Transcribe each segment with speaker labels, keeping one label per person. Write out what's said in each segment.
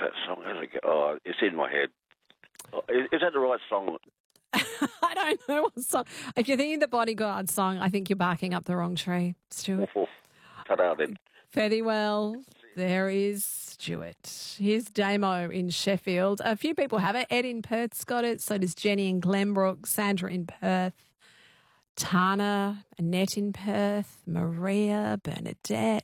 Speaker 1: that song? How's it go? Oh, it's in my head. Oh, is that the right song?
Speaker 2: I don't know what song. If you're thinking the Bodyguard song, I think you're barking up the wrong tree, Stuart.
Speaker 1: Ta-da then.
Speaker 2: Fairly well. There is Stuart. Here's Damo in Sheffield. A few people have it. Ed in Perth's got it. So does Jenny in Glenbrook, Sandra in Perth, Tana, Annette in Perth, Maria, Bernadette.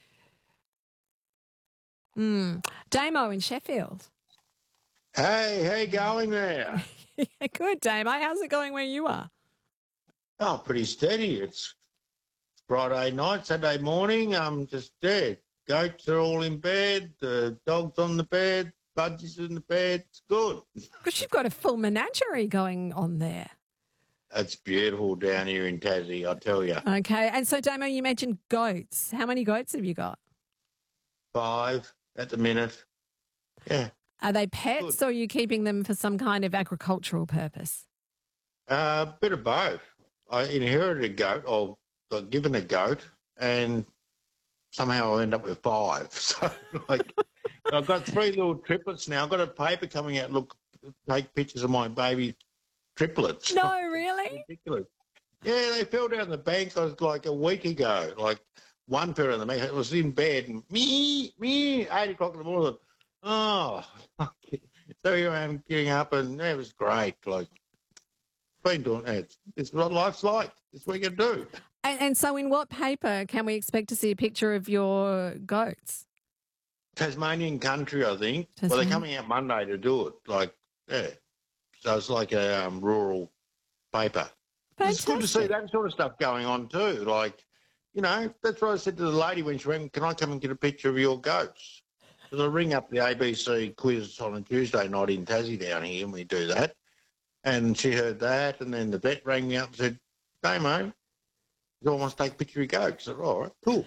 Speaker 2: Damo in Sheffield.
Speaker 3: Hey, how you going there?
Speaker 2: Yeah, good, Damo. How's it going where you are?
Speaker 3: Oh, pretty steady. It's Friday night, Saturday morning. I'm just there. Goats are all in bed. The dog's on the bed. Budgie's in the bed. It's good.
Speaker 2: Because you've got a full menagerie going on there.
Speaker 3: It's beautiful down here in Tassie, I tell you.
Speaker 2: Okay. And so, Damo, you mentioned goats. How many goats have you got?
Speaker 3: 5 at the minute. Yeah.
Speaker 2: Are they pets
Speaker 3: Good.
Speaker 2: or are you keeping them for some kind of agricultural purpose?
Speaker 3: A bit of both. I inherited a goat, or got given a goat, and somehow I end up with 5. So, I've got 3 little triplets now. I've got a paper coming out, take pictures of my baby triplets.
Speaker 2: No, really?
Speaker 3: Ridiculous. Yeah, they fell down the bank like a week ago. Like one fell down the bank. It was in bed and 8 o'clock in the morning. Oh, so here I am getting up, and it was great. Like, been doing it. It's what life's like. It's what you can do.
Speaker 2: And so, in what paper can we expect to see a picture of your goats?
Speaker 3: Tasmanian Country, I think. Well,
Speaker 2: Tasmanian.
Speaker 3: they're coming out Monday to do it. Like, yeah. So it's like a rural paper. It's good to see that sort of stuff going on too. Like, that's what I said to the lady when she went, can I come and get a picture of your goats? Because I ring up the ABC quiz on a Tuesday night in Tassie down here, and we do that. And she heard that, and then the vet rang me up and said, Damo, you wants to take a picture of your goats. I said, all right, cool.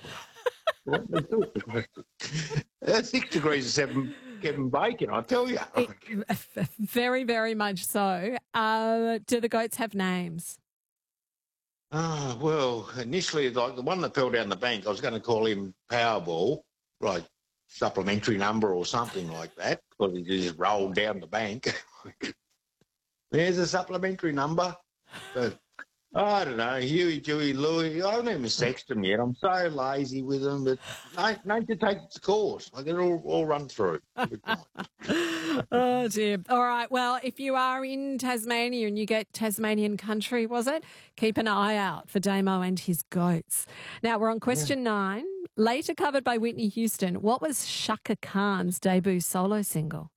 Speaker 3: That's 6 degrees of Kevin Bacon, I tell you.
Speaker 2: Very, very much so. Do the goats have names?
Speaker 3: Oh, well, initially, like the one that fell down the bank, I was going to call him Powerball, like supplementary number or something like that, because he just rolled down the bank. There's a supplementary number. But I don't know, Huey, Dewey, Louie. I haven't even sexed them yet. I'm so lazy with them, but nature takes its course. I get it all run through.
Speaker 2: Oh, dear. All right. Well, if you are in Tasmania and you get Tasmanian Country, was it? Keep an eye out for Damo and his goats. Now, we're on question 9. Later covered by Whitney Houston, what was Shaka Khan's debut solo single?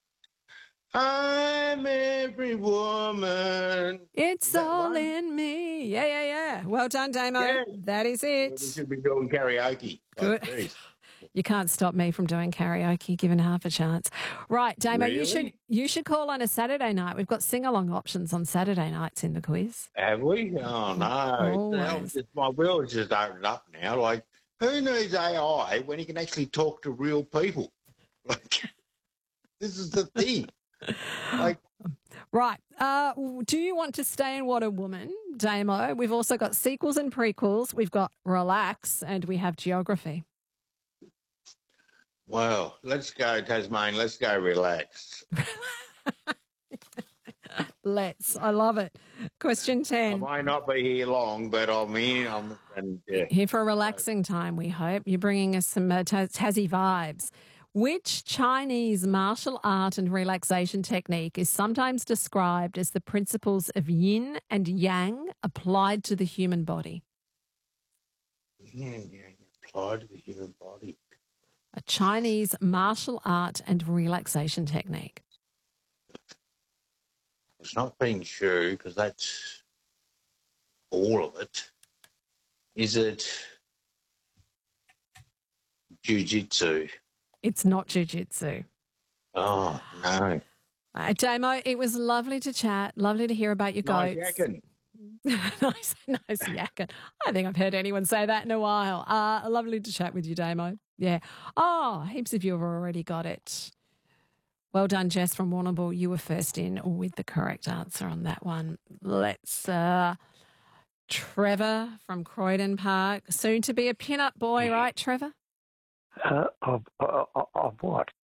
Speaker 3: I'm every woman.
Speaker 2: It's all in me. Yeah. Well done, Damo.
Speaker 3: Yeah.
Speaker 2: That is it.
Speaker 3: We should be doing karaoke.
Speaker 2: Good.
Speaker 3: Geez.
Speaker 2: You can't stop me from doing karaoke, given half a chance. Right, Damo,
Speaker 3: Really?
Speaker 2: you should call on a Saturday night. We've got sing-along options on Saturday nights in the quiz.
Speaker 3: Have we? Oh, no.
Speaker 2: Always.
Speaker 3: My world's just opened up now. Like, who needs AI when you can actually talk to real people? Like, this is the thing. Like,
Speaker 2: Right. Do you want to stay in What a Woman, Damo? We've also got sequels and prequels. We've got Relax, and we have Geography.
Speaker 3: well, let's go, Tasmania. Let's go relax.
Speaker 2: Let's. I love it. Question
Speaker 3: I
Speaker 2: 10.
Speaker 3: might not be here long, but I'm here. Yeah.
Speaker 2: Here for a relaxing time, we hope. You're bringing us some Tassie vibes. Which Chinese martial art and relaxation technique is sometimes described as the principles of yin and yang applied to the human body?
Speaker 3: Yeah, applied to the human body.
Speaker 2: A Chinese martial art and relaxation technique.
Speaker 3: It's not Ping Shu, because that's all of it. Is it jiu-jitsu?
Speaker 2: It's not jiu-jitsu.
Speaker 3: Oh, no.
Speaker 2: Damo, it was lovely to chat, lovely to hear about your
Speaker 3: Nice
Speaker 2: goats.
Speaker 3: yakking.
Speaker 2: nice yakking. I don't think I've heard anyone say that in a while. Lovely to chat with you, Damo. Yeah. Oh, heaps of you have already got it. Well done, Jess from Warrnambool. You were first in with the correct answer on that one. Let's Trevor from Croydon Park, soon to be a pin-up boy, right, Trevor?
Speaker 4: Of what?